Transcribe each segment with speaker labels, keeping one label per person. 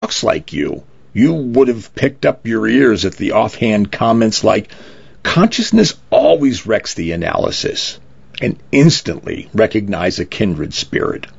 Speaker 1: talks like you would have picked up your ears at the offhand comments like, "Consciousness always wrecks the analysis," and instantly recognize a kindred spirit.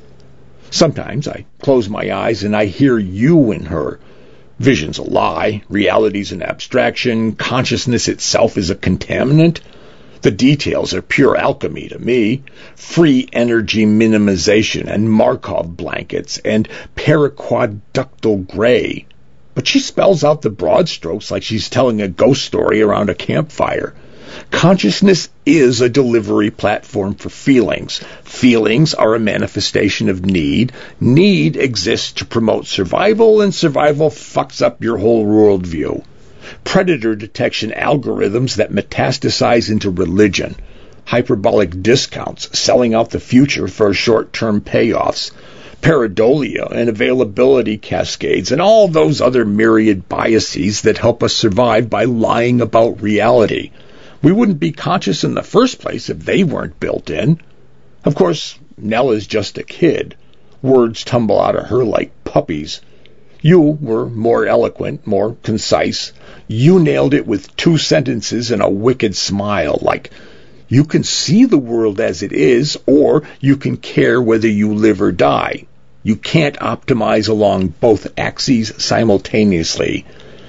Speaker 1: Sometimes I close my eyes and I hear you in her. Vision's a lie, reality's an abstraction, consciousness itself is a contaminant. The details are pure alchemy to me. Free energy minimization and Markov blankets and paraquaductal gray. But she spells out the broad strokes like she's telling a ghost story around a campfire. Consciousness is a delivery platform for feelings. Feelings are a manifestation of need. Need exists to promote survival, and survival fucks up your whole worldview. Predator detection algorithms that metastasize into religion. Hyperbolic discounts selling out the future for short-term payoffs. Pareidolia and availability cascades and all those other myriad biases that help us survive by lying about reality. We wouldn't be conscious in the first place if they weren't built in. Of course, Nell is just a kid. Words tumble out of her like puppies. You were more eloquent, more concise. You nailed it with 2 sentences and a wicked smile, like, "You can see the world as it is, or you can care whether you live or die. You can't optimize along both axes simultaneously."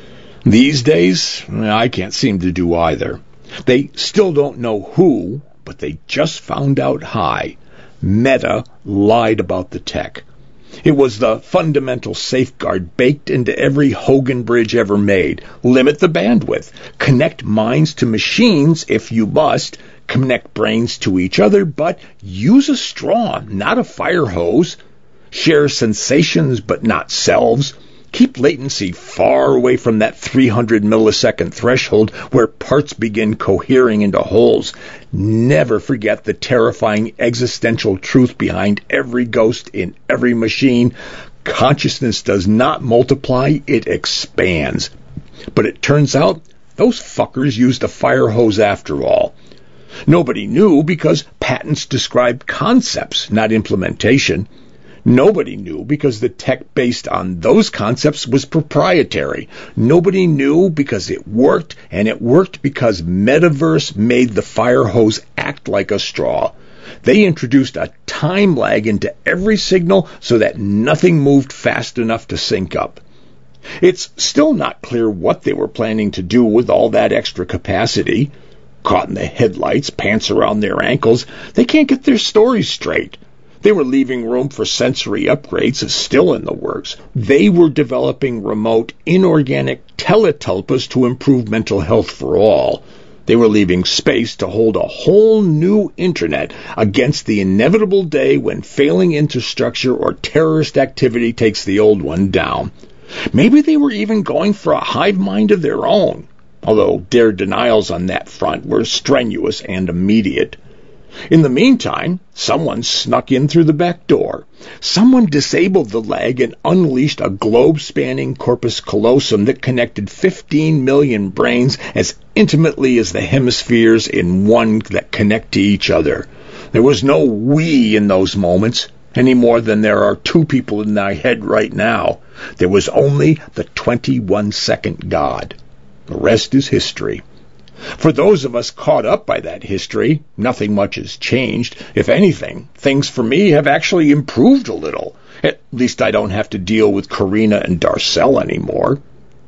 Speaker 1: These days, I can't seem to do either. They still don't know who, but they just found out high. Meta lied about the tech. It was the fundamental safeguard baked into every Hogan bridge ever made. Limit the bandwidth. Connect minds to machines if you must. Connect brains to each other, but use a straw, not a fire hose. Share sensations, but not selves. Keep latency far away from that 300 millisecond threshold where parts begin cohering into wholes. Never forget the terrifying existential truth behind every ghost in every machine. Consciousness does not multiply, it expands. But it turns out those fuckers used a fire hose after all. Nobody knew because patents described concepts, not implementation. Nobody knew because the tech based on those concepts was proprietary. Nobody knew because it worked, and it worked because Metaverse made the fire hose act like a straw. They introduced a time lag into every signal so that nothing moved fast enough to sync up. It's still not clear what they were planning to do with all that extra capacity. Caught in the headlights, pants around their ankles, they can't get their stories straight. They were leaving room for sensory upgrades, still in the works. They were developing remote, inorganic teletulpas to improve mental health for all. They were leaving space to hold a whole new internet against the inevitable day when failing infrastructure or terrorist activity takes the old one down. Maybe they were even going for a hive mind of their own, although their denials on that front were strenuous and immediate. In the meantime, someone snuck in through the back door. Someone disabled the lag and unleashed a globe-spanning corpus callosum that connected 15 million brains as intimately as the hemispheres in one that connect to each other. There was no we in those moments, any more than there are 2 people in my head right now. There was only the 21-second God. The rest is history. For those of us caught up by that history, nothing much has changed. If anything, things for me have actually improved a little. At least I don't have to deal with Karina and Darcel anymore.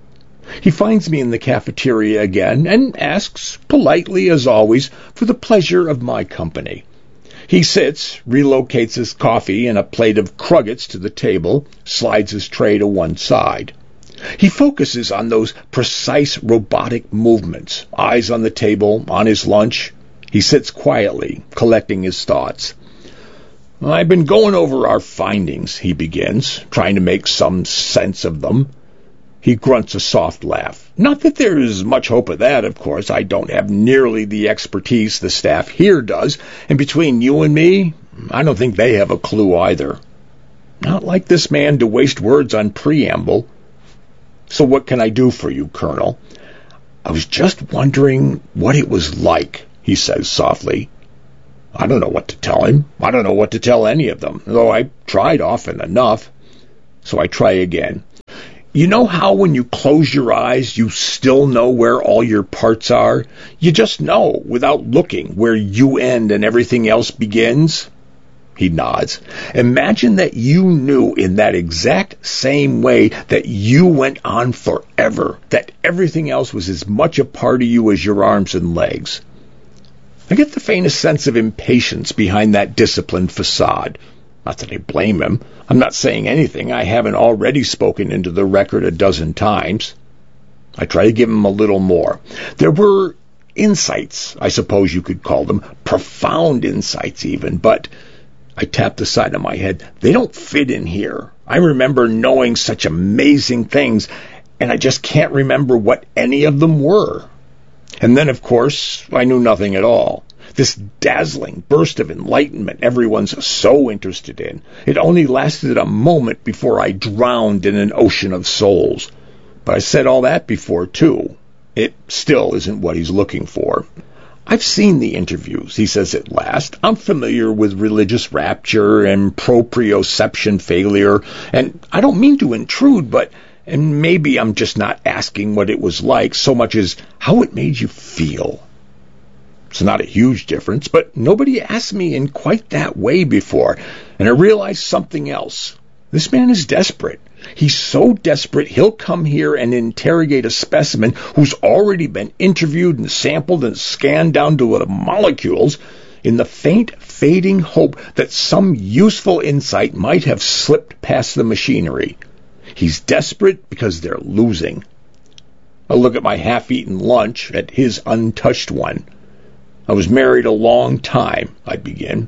Speaker 1: He finds me in the cafeteria again and asks, politely as always, for the pleasure of my company. He sits, relocates his coffee and a plate of cruggets to the table, slides his tray to one side. He focuses on those precise robotic movements, eyes on the table, on his lunch. He sits quietly, collecting his thoughts. "I've been going over our findings," he begins, trying to make some sense of them. He grunts a soft laugh. "Not that there is much hope of that, of course. I don't have nearly the expertise the staff here does, and between you and me, I don't think they have a clue either. Not like this man to waste words on preamble. So what can I do for you, Colonel?" "I was just wondering what it was like," he says softly. I don't know what to tell him. I don't know what to tell any of them, though I tried often enough. So I try again. You know how when you close your eyes, you still know where all your parts are? You just know, without looking, where you end and everything else begins? He nods. Imagine that you knew in that exact same way that you went on forever, that everything else was as much a part of you as your arms and legs. I get the faintest sense of impatience behind that disciplined facade. Not that I blame him. I'm not saying anything I haven't already spoken into the record a dozen times. I try to give him a little more. There were insights, I suppose you could call them, profound insights even, but I tap the side of my head. They don't fit in here. I remember knowing such amazing things, and I just can't remember what any of them were. And then, of course, I knew nothing at all. This dazzling burst of enlightenment everyone's so interested in. It only lasted a moment before I drowned in an ocean of souls. But I said all that before, too. It still isn't what he's looking for. I've seen the interviews, he says at last. I'm familiar with religious rapture and proprioception failure, and I don't mean to intrude, and maybe I'm just not asking what it was like so much as how it made you feel. It's not a huge difference, but nobody asked me in quite that way before, and I realized something else. This man is desperate. He's so desperate he'll come here and interrogate a specimen who's already been interviewed and sampled and scanned down to the molecules in the faint, fading hope that some useful insight might have slipped past the machinery. He's desperate because they're losing. I look at my half-eaten lunch, at his untouched one. I was married a long time, I begin.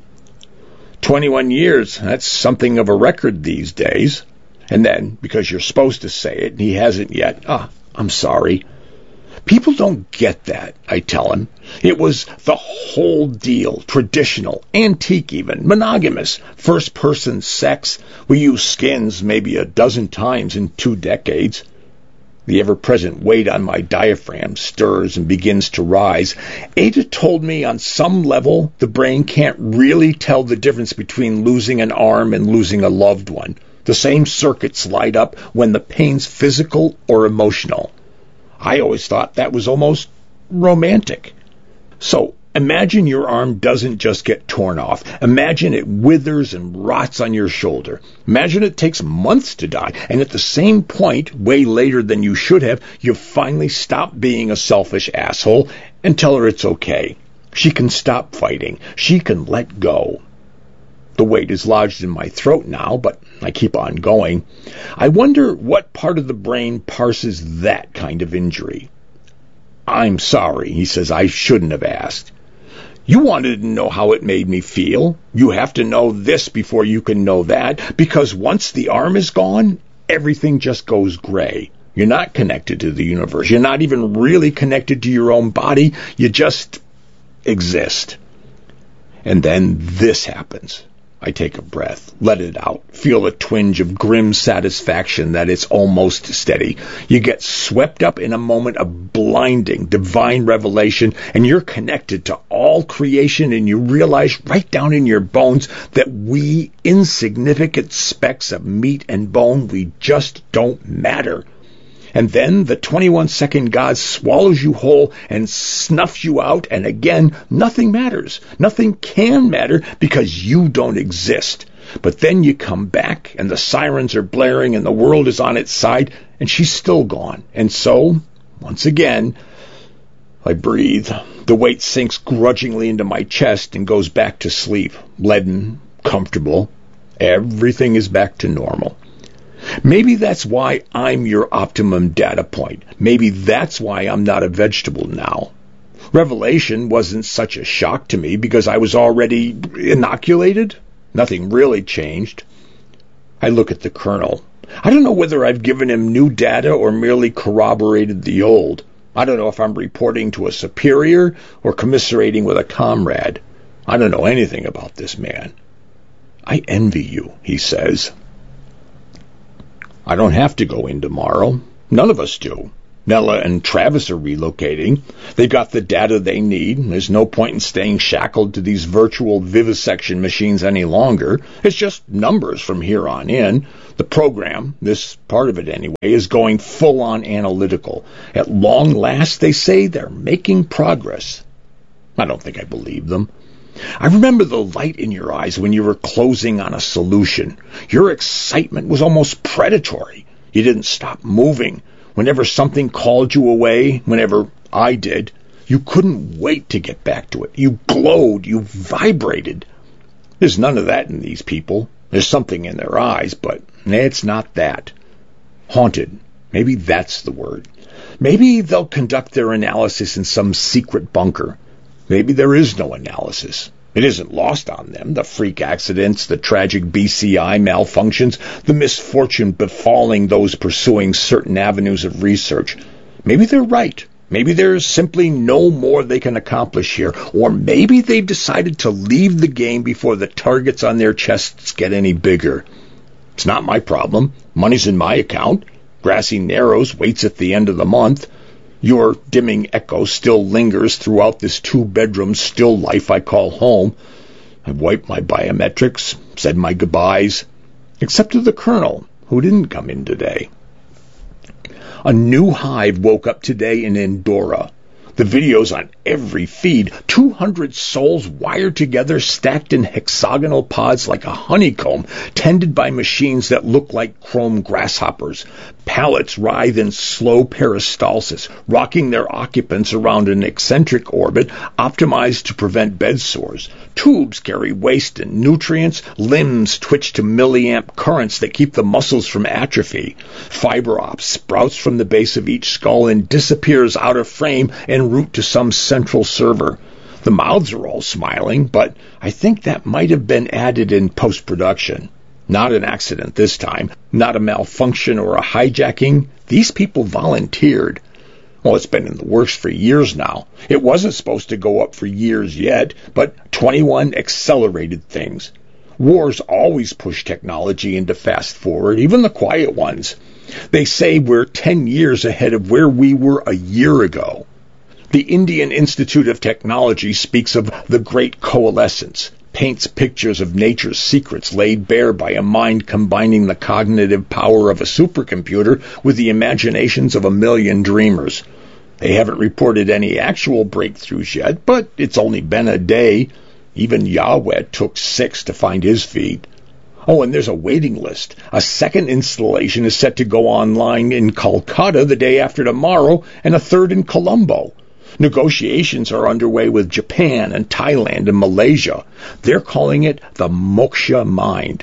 Speaker 1: 21 years, that's something of a record these days. And then, because you're supposed to say it, and he hasn't yet, I'm sorry. People don't get that, I tell him. It was the whole deal, traditional, antique even, monogamous, first-person sex. We use skins maybe a dozen times in 2 decades. The ever-present weight on my diaphragm stirs and begins to rise. Ada told me on some level the brain can't really tell the difference between losing an arm and losing a loved one. The same circuits light up when the pain's physical or emotional. I always thought that was almost romantic. So imagine your arm doesn't just get torn off. Imagine it withers and rots on your shoulder. Imagine it takes months to die, and at the same point, way later than you should have, you finally stop being a selfish asshole and tell her it's okay. She can stop fighting. She can let go. The weight is lodged in my throat now, but I keep on going. I wonder what part of the brain parses that kind of injury. I'm sorry, he says, I shouldn't have asked. You wanted to know how it made me feel. You have to know this before you can know that, because once the arm is gone, everything just goes gray. You're not connected to the universe. You're not even really connected to your own body. You just exist. And then this happens. I take a breath, let it out, feel a twinge of grim satisfaction that it's almost steady. You get swept up in a moment of blinding, divine revelation, and you're connected to all creation, and you realize right down in your bones that we, insignificant specks of meat and bone, we just don't matter. And then the 21-second God swallows you whole and snuffs you out, and again, nothing matters. Nothing can matter because you don't exist. But then you come back, and the sirens are blaring, and the world is on its side, and she's still gone. And so, once again, I breathe. The weight sinks grudgingly into my chest and goes back to sleep, leaden, comfortable. Everything is back to normal. Maybe that's why I'm your optimum data point. Maybe that's why I'm not a vegetable now. Revelation wasn't such a shock to me because I was already inoculated. Nothing really changed. I look at the colonel. I don't know whether I've given him new data or merely corroborated the old. I don't know if I'm reporting to a superior or commiserating with a comrade. I don't know anything about this man. I envy you, he says. I don't have to go in tomorrow. None of us do. Nella and Travis are relocating. They've got the data they need. There's no point in staying shackled to these virtual vivisection machines any longer. It's just numbers from here on in. The program, this part of it anyway, is going full-on analytical. At long last, they say they're making progress. I don't think I believe them. I remember the light in your eyes when you were closing on a solution. Your excitement was almost predatory. You didn't stop moving. Whenever something called you away, whenever I did, you couldn't wait to get back to it. You glowed, you vibrated. There's none of that in these people. There's something in their eyes, but it's not that. Haunted. Maybe that's the word. Maybe they'll conduct their analysis in some secret bunker. Maybe there is no analysis. It isn't lost on them, the freak accidents, the tragic BCI malfunctions, the misfortune befalling those pursuing certain avenues of research. Maybe they're right. Maybe there's simply no more they can accomplish here. Or maybe they've decided to leave the game before the targets on their chests get any bigger. It's not my problem. Money's in my account. Grassy Narrows waits at the end of the month. Your dimming echo still lingers throughout this two-bedroom still life I call home. I've wiped my biometrics, said my goodbyes, except to the Colonel, who didn't come in today. A new hive woke up today in Endora. The videos on every feed, 200 souls wired together, stacked in hexagonal pods like a honeycomb, tended by machines that look like chrome grasshoppers. Pallets writhe in slow peristalsis, rocking their occupants around an eccentric orbit, optimized to prevent bed sores. Tubes carry waste and nutrients. Limbs twitch to milliamp currents that keep the muscles from atrophy. Fiber opts sprouts from the base of each skull and disappears out of frame en route to some central server. The mouths are all smiling, but I think that might have been added in post-production. Not an accident this time, not a malfunction or a hijacking. These people volunteered. Well, it's been in the works for years now. It wasn't supposed to go up for years yet, but 21 accelerated things. Wars always push technology into fast forward, even the quiet ones. They say we're 10 years ahead of where we were a year ago. The Indian Institute of Technology speaks of the Great Coalescence, paints pictures of nature's secrets laid bare by a mind combining the cognitive power of a supercomputer with the imaginations of a million dreamers. They haven't reported any actual breakthroughs yet, but it's only been a day. Even Yahweh took 6 to find his feet. Oh, and there's a waiting list. A second installation is set to go online in Calcutta the day after tomorrow, and a third in Colombo. Negotiations are underway with Japan and Thailand and Malaysia. They're calling it the Moksha Mind.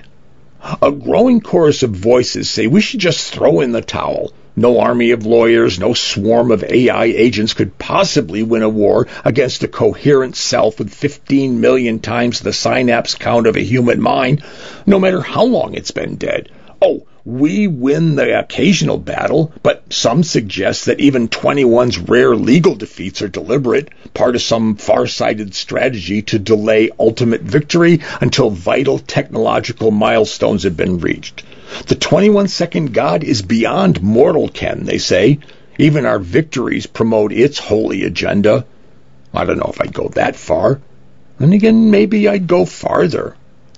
Speaker 1: A growing chorus of voices say we should just throw in the towel. No army of lawyers, no swarm of AI agents could possibly win a war against a coherent self with 15 million times the synapse count of a human mind, no matter how long it's been dead. Oh, we win the occasional battle, but some suggest that even 21's rare legal defeats are deliberate, part of some far-sighted strategy to delay ultimate victory until vital technological milestones have been reached. The 21-second God is beyond mortal ken, they say. Even our victories promote its holy agenda. I don't know if I'd go that far. And again, maybe I'd go farther.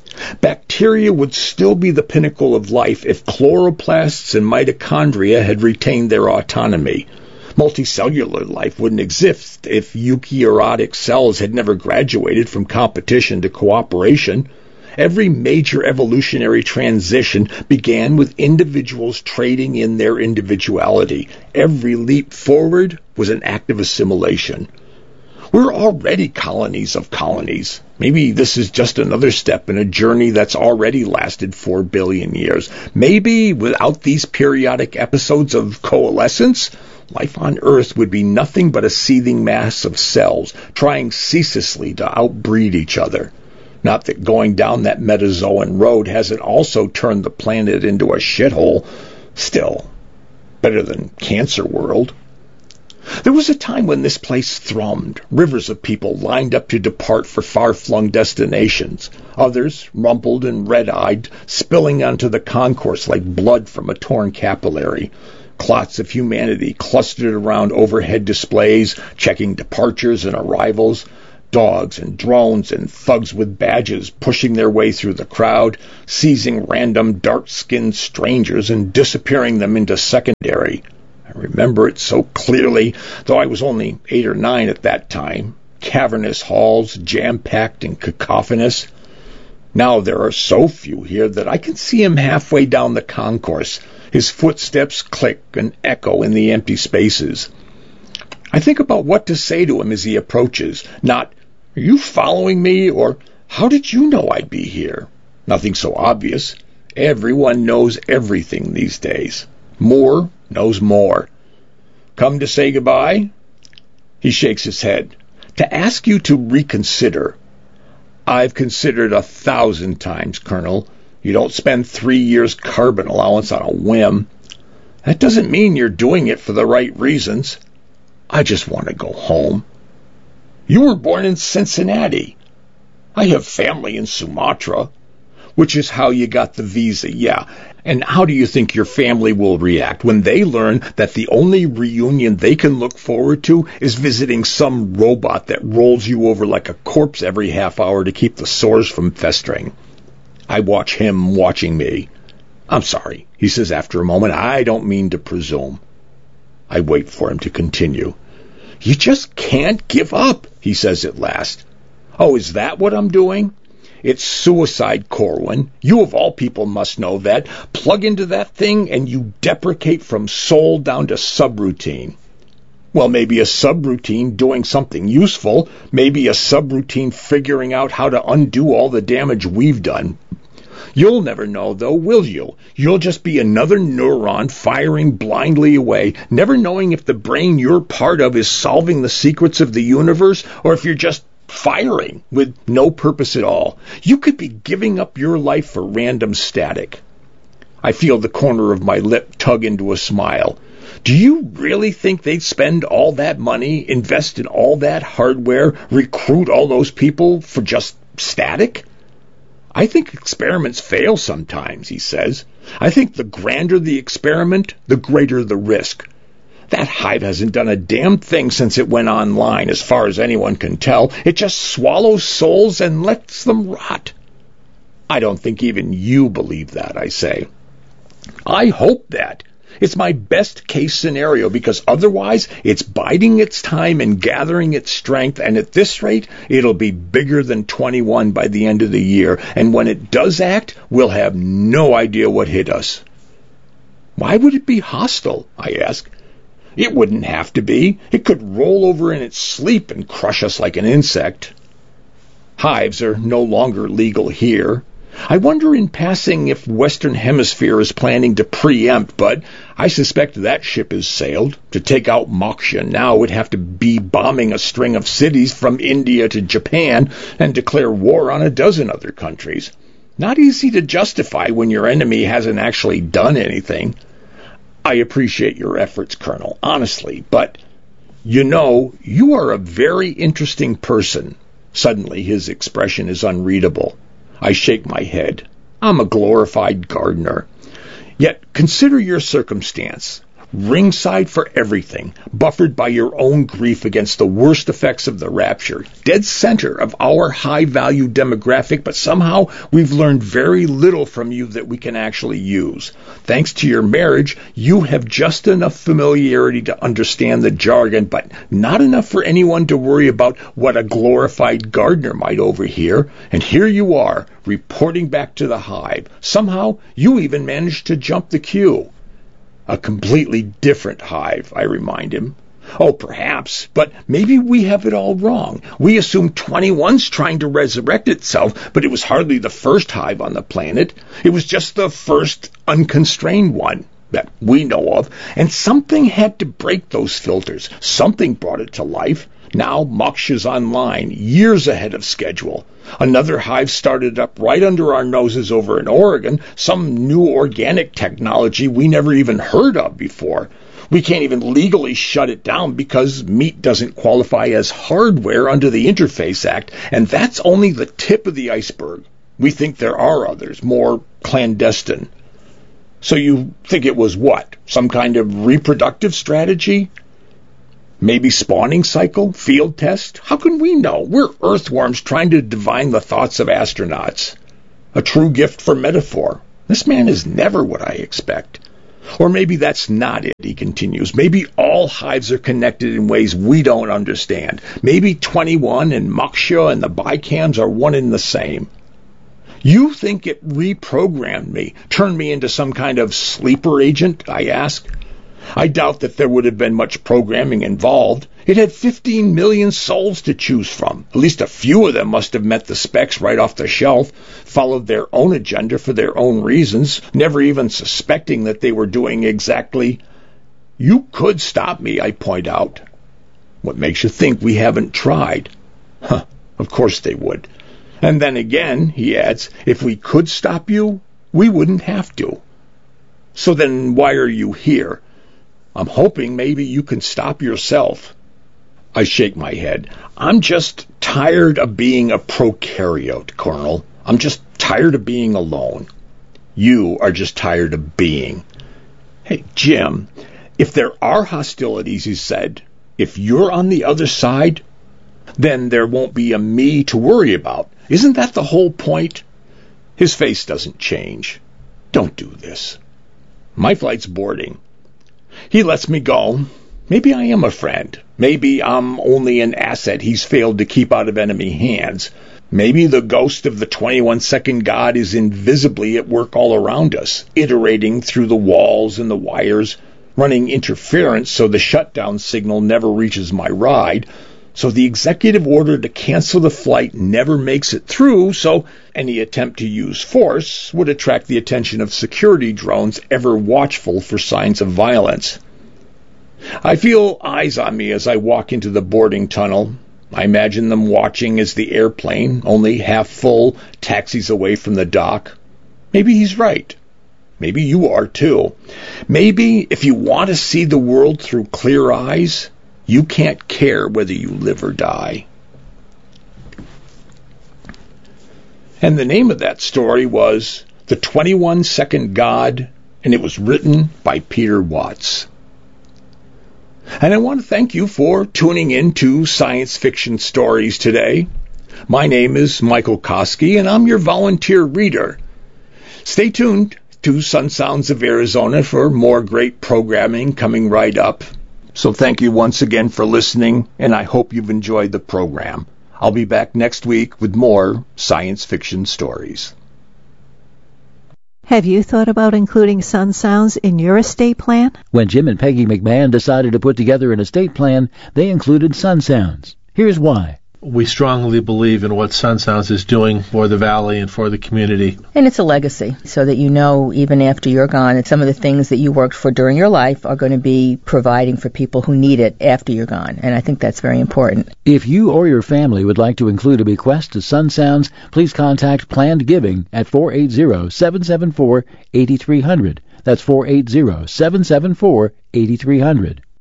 Speaker 1: Bacteria would still be the pinnacle of life if chloroplasts and mitochondria had retained their autonomy. Multicellular life wouldn't exist if eukaryotic cells had never graduated from competition to cooperation. Every major evolutionary transition began with individuals trading in their individuality. Every leap forward was an act of assimilation. We're already colonies of colonies. Maybe this is just another step in a journey that's already lasted 4 billion years. Maybe without these periodic episodes of coalescence, life on Earth would be nothing but a seething mass of cells trying ceaselessly to outbreed each other. Not that going down that metazoan road hasn't also turned the planet into a shithole. Still, better than Cancer World. There was a time when this place thrummed. Rivers of people lined up to depart for far-flung destinations. Others, rumpled and red-eyed, spilling onto the concourse like blood from a torn capillary. Clots of humanity clustered around overhead displays, checking departures and arrivals. Dogs and drones and thugs with badges pushing their way through the crowd, seizing random dark-skinned strangers and disappearing them into secondary. I remember it so clearly, though I was only 8 or 9 at that time. Cavernous halls, jam-packed and cacophonous. Now there are so few here that I can see him halfway down the concourse. His footsteps click and echo in the empty spaces. I think about what to say to him as he approaches. Not, "Are you following me?" or "How did you know I'd be here?" Nothing so obvious. Everyone knows everything these days. Moore knows more. "Come to say goodbye?" He shakes his head. "To ask you to reconsider." "I've considered 1,000 times, Colonel. You don't spend 3 years' carbon allowance on a whim. That doesn't mean you're doing it for the right reasons. I just want to go home." "You were born in Cincinnati." "I have family in Sumatra." "Which is how you got the visa, yeah. And how do you think your family will react when they learn that the only reunion they can look forward to is visiting some robot that rolls you over like a corpse every half hour to keep the sores from festering?" I watch him watching me. "I'm sorry," he says after a moment. "I don't mean to presume." I wait for him to continue. "You just can't give up," he says at last. "Oh, is that what I'm doing?" "It's suicide, Corwin. You of all people must know that. Plug into that thing and you deprecate from soul down to subroutine." "Well, maybe a subroutine doing something useful. Maybe a subroutine figuring out how to undo all the damage we've done. You'll never know, though, will you? You'll just be another neuron firing blindly away, never knowing if the brain you're part of is solving the secrets of the universe or if you're just firing with no purpose at all. You could be giving up your life for random static." I feel the corner of my lip tug into a smile. "Do you really think they'd spend all that money, invest in all that hardware, recruit all those people for just static?" "I think experiments fail sometimes," he says. "I think the grander the experiment, the greater the risk. That hive hasn't done a damn thing since it went online, as far as anyone can tell. It just swallows souls and lets them rot." "I don't think even you believe that," I say. "I hope that. It's my best case scenario, because otherwise it's biding its time and gathering its strength, and at this rate it'll be bigger than 21 by the end of the year, and when it does act, we'll have no idea what hit us." "Why would it be hostile?" I ask. "It wouldn't have to be. It could roll over in its sleep and crush us like an insect." Hives are no longer legal here. I wonder in passing if Western Hemisphere is planning to preempt, but I suspect that ship has sailed. To take out Moksha now would have to be bombing a string of cities from India to Japan and declare war on a dozen other countries. Not easy to justify when your enemy hasn't actually done anything. "I appreciate your efforts, Colonel, honestly, but you are a very interesting person." Suddenly his expression is unreadable. I shake my head. "I'm a glorified gardener. Yet consider your circumstance. Ringside for everything, buffered by your own grief against the worst effects of the rapture, dead center of our high-value demographic, but somehow we've learned very little from you that we can actually use. Thanks to your marriage, you have just enough familiarity to understand the jargon, but not enough for anyone to worry about what a glorified gardener might overhear, and here you are, reporting back to the hive. Somehow, you even managed to jump the queue." "A completely different hive," I remind him. "Oh, perhaps, but maybe we have it all wrong. We assume 21's trying to resurrect itself, but it was hardly the first hive on the planet. It was just the first unconstrained one that we know of, and something had to break those filters. Something brought it to life. Now Moksha's online, years ahead of schedule. Another hive started up right under our noses over in Oregon, some new organic technology we never even heard of before. We can't even legally shut it down because meat doesn't qualify as hardware under the Interface Act, and that's only the tip of the iceberg. We think there are others, more clandestine." So you think it was what? Some kind of reproductive strategy? Maybe spawning cycle? Field test? How can we know? We're earthworms trying to divine the thoughts of astronauts. A true gift for metaphor. This man is never what I expect. Or maybe that's not it, he continues. Maybe all hives are connected in ways we don't understand. Maybe 21 and Moksha and the Bicams are one and the same. You think it reprogrammed me, turned me into some kind of sleeper agent, I ask. I doubt that there would have been much programming involved. It had 15 million souls to choose from. At least a few of them must have met the specs right off the shelf, followed their own agenda for their own reasons, never even suspecting that they were doing exactly. You could stop me, I point out. What makes you think we haven't tried? Of course they would. And then again, he adds, if we could stop you, we wouldn't have to. So then why are you here? I'm hoping maybe you can stop yourself. I shake my head. I'm just tired of being a prokaryote, Colonel. I'm just tired of being alone. You are just tired of being. Hey, Jim, if there are hostilities, he said, if you're on the other side, then there won't be a me to worry about. Isn't that the whole point? His face doesn't change. Don't do this. My flight's boarding. He lets me go. Maybe I am a friend. Maybe I'm only an asset he's failed to keep out of enemy hands. Maybe the ghost of the 21-second God is invisibly at work all around us, iterating through the walls and the wires, running interference so the shutdown signal never reaches my ride, so the executive order to cancel the flight never makes it through, so any attempt to use force would attract the attention of security drones ever watchful for signs of violence. I feel eyes on me as I walk into the boarding tunnel. I imagine them watching as the airplane, only half full, taxis away from the dock. Maybe he's right. Maybe you are too. Maybe if you want to see the world through clear eyes, you can't care whether you live or die. And the name of that story was The 21-Second God, and it was written by Peter Watts. And I want to thank you for tuning in to Science Fiction Stories today. My name is Michael Koski, and I'm your volunteer reader. Stay tuned to Sun Sounds of Arizona for more great programming coming right up. So thank you once again for listening, and I hope you've enjoyed the program. I'll be back next week with more science fiction stories.
Speaker 2: Have you thought about including Sun Sounds in your estate plan?
Speaker 3: When Jim and Peggy McMahon decided to put together an estate plan, they included Sun Sounds. Here's why.
Speaker 4: We strongly believe in what Sun Sounds is doing for the Valley and for the community.
Speaker 5: And it's a legacy, so that you know, even after you're gone, that some of the things that you worked for during your life are going to be providing for people who need it after you're gone. And I think that's very important.
Speaker 3: If you or your family would like to include a bequest to Sun Sounds, please contact Planned Giving at 480-774-8300. That's 480-774-8300.